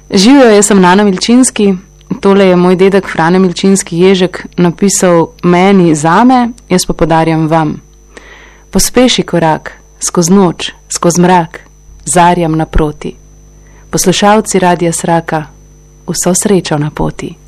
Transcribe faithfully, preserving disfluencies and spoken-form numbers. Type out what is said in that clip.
Živijo, jaz sem Nana Milčinski, tole je moj dedek Frane Milčinski Ježek napisal meni zame, jaz pa podarjam vam. Pospeši korak, skozi noč, skozi mrak, zarjam naproti. Poslušalci Radia Sraka, vso srečo na poti.